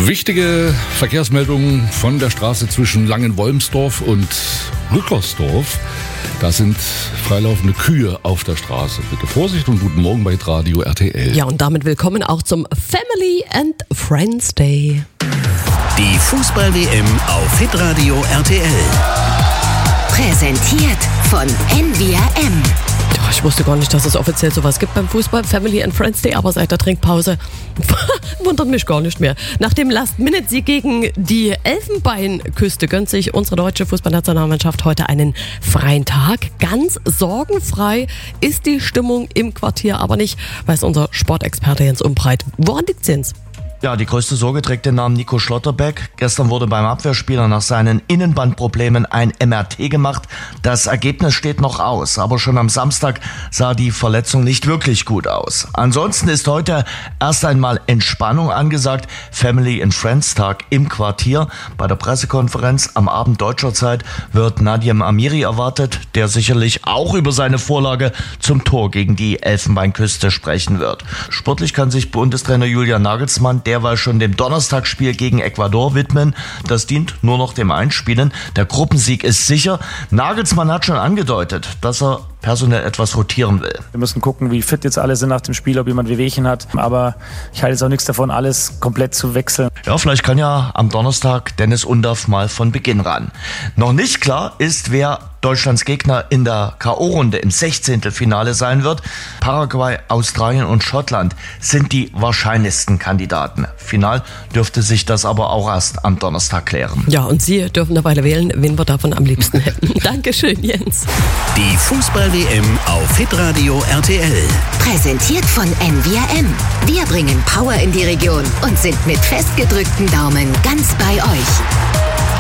Wichtige Verkehrsmeldungen von der Straße zwischen Langenwolmsdorf und Rückersdorf. Da sind freilaufende Kühe auf der Straße. Bitte Vorsicht und guten Morgen bei Radio RTL. Ja, und damit willkommen auch zum Family and Friends Day. Die Fußball-WM auf Hitradio RTL. Präsentiert von NVRM. Ja, ich wusste gar nicht, dass es offiziell sowas gibt beim Fußball, Family and Friends Day, aber seit der Trinkpause wundert mich gar nicht mehr. Nach dem Last-Minute-Sieg gegen die Elfenbeinküste gönnt sich unsere deutsche Fußballnationalmannschaft heute einen freien Tag. Ganz sorgenfrei ist die Stimmung im Quartier aber nicht, weiß unser Sportexperte Jens Umbreit. Woran liegt's, Jens? Ja, die größte Sorge trägt den Namen Nico Schlotterbeck. Gestern wurde beim Abwehrspieler nach seinen Innenbandproblemen ein MRT gemacht. Das Ergebnis steht noch aus, aber schon am Samstag sah die Verletzung nicht wirklich gut aus. Ansonsten ist heute erst einmal Entspannung angesagt. Family and Friends Tag im Quartier. Bei der Pressekonferenz am Abend deutscher Zeit wird Nadiem Amiri erwartet, der sicherlich auch über seine Vorlage zum Tor gegen die Elfenbeinküste sprechen wird. Sportlich kann sich Bundestrainer Julian Nagelsmann derweil schon dem Donnerstagsspiel gegen Ecuador widmen. Das dient nur noch dem Einspielen. Der Gruppensieg ist sicher. Nagelsmann hat schon angedeutet, dass er personell etwas rotieren will. Wir müssen gucken, wie fit jetzt alle sind nach dem Spiel, ob jemand Wehwehchen hat. Aber ich halte jetzt auch nichts davon, alles komplett zu wechseln. Ja, vielleicht kann ja am Donnerstag Dennis Undaff mal von Beginn ran. Noch nicht klar ist, wer Deutschlands Gegner in der K.O.-Runde im 16. Finale sein wird. Paraguay, Australien und Schottland sind die wahrscheinlichsten Kandidaten. Final dürfte sich das aber auch erst am Donnerstag klären. Ja, und Sie dürfen eine Weile wählen, wen wir davon am liebsten hätten. Dankeschön, Jens. Die Fußball-WM auf Hitradio RTL. Präsentiert von NVRM. Wir bringen Power in die Region und sind mit festgedrückten Daumen ganz bei